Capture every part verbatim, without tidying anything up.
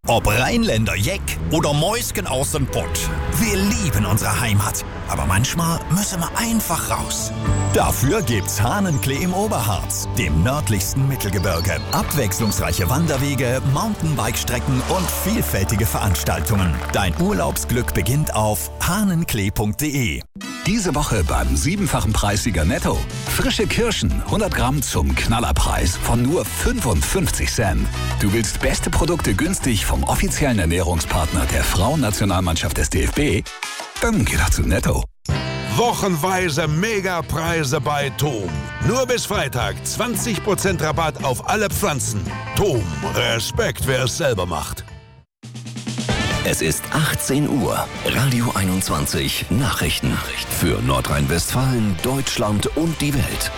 Ob Rheinländer Jeck oder Mäusken aus dem Pott, wir lieben unsere Heimat. Aber manchmal müssen wir einfach raus. Dafür gibt's Hahnenklee im Oberharz, dem nördlichsten Mittelgebirge. Abwechslungsreiche Wanderwege, Mountainbike-Strecken und vielfältige Veranstaltungen. Dein Urlaubsglück beginnt auf hahnenklee punkt de. Diese Woche beim siebenfachen Preissieger Netto. Frische Kirschen, hundert Gramm zum Knallerpreis von nur fünfundfünfzig Cent. Du willst beste Produkte günstig vom offiziellen Ernährungspartner der Frauennationalmannschaft des D F B? Dann geh doch zu Netto. Wochenweise Megapreise bei Thom. Nur bis Freitag zwanzig Prozent Rabatt auf alle Pflanzen. Thom, Respekt, wer es selber macht. Es ist achtzehn Uhr. Radio einundzwanzig Nachrichten. Für Nordrhein-Westfalen, Deutschland und die Welt.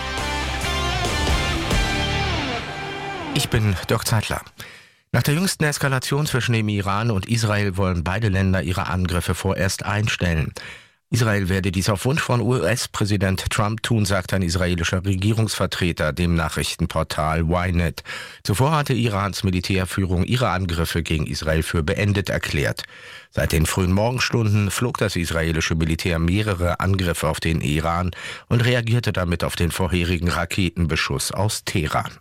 Ich bin Dirk Zeitler. Nach der jüngsten Eskalation zwischen dem Iran und Israel wollen beide Länder ihre Angriffe vorerst einstellen. Israel werde dies auf Wunsch von U S-Präsident Trump tun, sagt ein israelischer Regierungsvertreter dem Nachrichtenportal Ynet. Zuvor hatte Irans Militärführung ihre Angriffe gegen Israel für beendet erklärt. Seit den frühen Morgenstunden flog das israelische Militär mehrere Angriffe auf den Iran und reagierte damit auf den vorherigen Raketenbeschuss aus Teheran.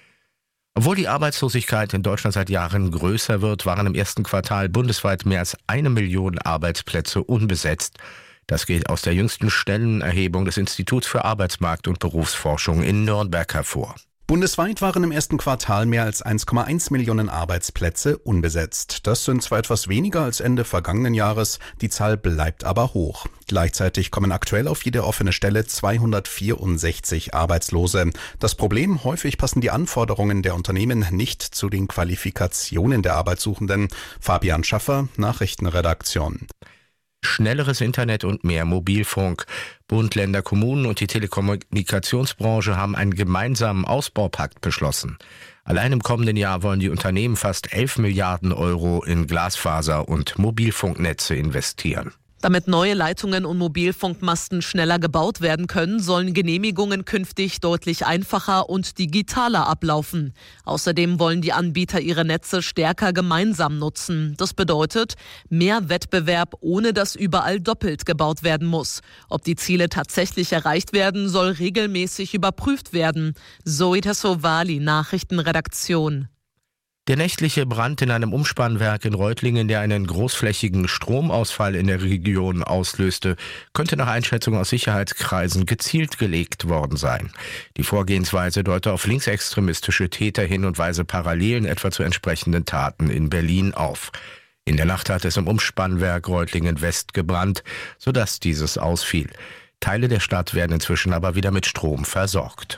Obwohl die Arbeitslosigkeit in Deutschland seit Jahren größer wird, waren im ersten Quartal bundesweit mehr als eine Million Arbeitsplätze unbesetzt. Das geht aus der jüngsten Stellenerhebung des Instituts für Arbeitsmarkt- und Berufsforschung in Nürnberg hervor. Bundesweit waren im ersten Quartal mehr als eins Komma eins Millionen Arbeitsplätze unbesetzt. Das sind zwar etwas weniger als Ende vergangenen Jahres, die Zahl bleibt aber hoch. Gleichzeitig kommen aktuell auf jede offene Stelle zweihundertvierundsechzig Arbeitslose. Das Problem: häufig passen die Anforderungen der Unternehmen nicht zu den Qualifikationen der Arbeitssuchenden. Fabian Schaffer, Nachrichtenredaktion. Schnelleres Internet und mehr Mobilfunk. Bund, Länder, Kommunen und die Telekommunikationsbranche haben einen gemeinsamen Ausbaupakt beschlossen. Allein im kommenden Jahr wollen die Unternehmen fast elf Milliarden Euro in Glasfaser- und Mobilfunknetze investieren. Damit neue Leitungen und Mobilfunkmasten schneller gebaut werden können, sollen Genehmigungen künftig deutlich einfacher und digitaler ablaufen. Außerdem wollen die Anbieter ihre Netze stärker gemeinsam nutzen. Das bedeutet mehr Wettbewerb, ohne dass überall doppelt gebaut werden muss. Ob die Ziele tatsächlich erreicht werden, soll regelmäßig überprüft werden. Zoe Tassovali, Nachrichtenredaktion. Der nächtliche Brand in einem Umspannwerk in Reutlingen, der einen großflächigen Stromausfall in der Region auslöste, könnte nach Einschätzung aus Sicherheitskreisen gezielt gelegt worden sein. Die Vorgehensweise deute auf linksextremistische Täter hin und weise Parallelen etwa zu entsprechenden Taten in Berlin auf. In der Nacht hat es im Umspannwerk Reutlingen West gebrannt, sodass dieses ausfiel. Teile der Stadt werden inzwischen aber wieder mit Strom versorgt.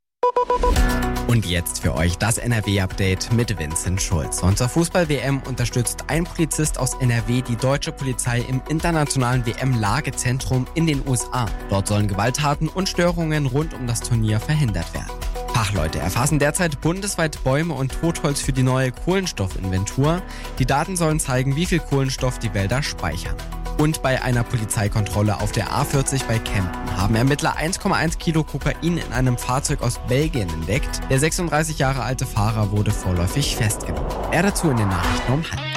Und jetzt für euch das N R W-Update mit Vincent Schulz. Und zur Fußball-W M unterstützt ein Polizist aus N R W die deutsche Polizei im internationalen W M-Lagezentrum in den U S A. Dort sollen Gewalttaten und Störungen rund um das Turnier verhindert werden. Fachleute erfassen derzeit bundesweit Bäume und Totholz für die neue Kohlenstoffinventur. Die Daten sollen zeigen, wie viel Kohlenstoff die Wälder speichern. Und bei einer Polizeikontrolle auf der A vierzig bei Kempten haben Ermittler eins Komma eins Kilo Kokain in einem Fahrzeug aus Belgien entdeckt. Der sechsunddreißig Jahre alte Fahrer wurde vorläufig festgenommen. Er dazu in den Nachrichten um halb.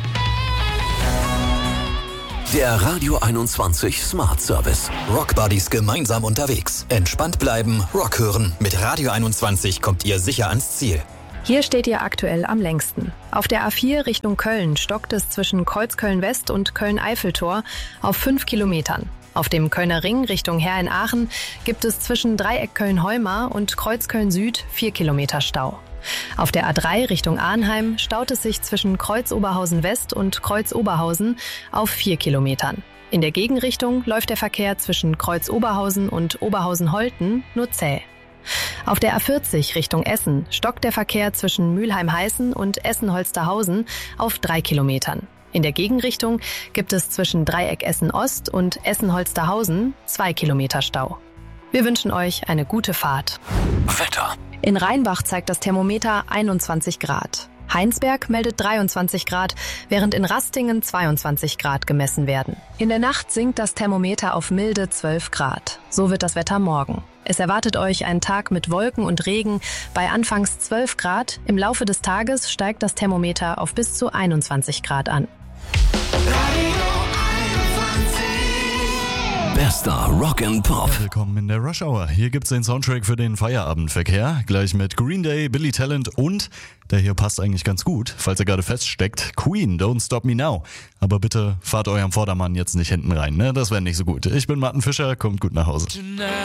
Der Radio einundzwanzig Smart Service. Rockbuddies gemeinsam unterwegs. Entspannt bleiben, Rock hören. Mit Radio einundzwanzig kommt ihr sicher ans Ziel. Hier steht ihr aktuell am längsten. Auf der A vier Richtung Köln stockt es zwischen Kreuzköln-West und Köln-Eiffeltor auf fünf Kilometern. Auf dem Kölner Ring Richtung Heer in Aachen gibt es zwischen Dreieck Köln-Heumar und Kreuzköln-Süd vier Kilometer Stau. Auf der A drei Richtung Arnheim staut es sich zwischen Kreuz-Oberhausen-West und Kreuz-Oberhausen auf vier Kilometern. In der Gegenrichtung läuft der Verkehr zwischen Kreuz-Oberhausen und Oberhausen-Holten nur zäh. Auf der A vierzig Richtung Essen stockt der Verkehr zwischen Mülheim-Heißen und Essen-Holsterhausen auf drei Kilometern. In der Gegenrichtung gibt es zwischen Dreieck Essen-Ost und Essen-Holsterhausen zwei Kilometer Stau. Wir wünschen euch eine gute Fahrt. Wetter. In Rheinbach zeigt das Thermometer einundzwanzig Grad. Heinsberg meldet dreiundzwanzig Grad, während in Rastingen zweiundzwanzig Grad gemessen werden. In der Nacht sinkt das Thermometer auf milde zwölf Grad. So wird das Wetter morgen. Es erwartet euch ein Tag mit Wolken und Regen bei anfangs zwölf Grad. Im Laufe des Tages steigt das Thermometer auf bis zu einundzwanzig Grad an. Bester Rock and Pop. Willkommen in der Rush Hour. Hier gibt's den Soundtrack für den Feierabendverkehr. Gleich mit Green Day, Billy Talent und, der hier passt eigentlich ganz gut, falls ihr gerade feststeckt, Queen, Don't Stop Me Now. Aber bitte fahrt eurem Vordermann jetzt nicht hinten rein, ne? Das wäre nicht so gut. Ich bin Martin Fischer, kommt gut nach Hause.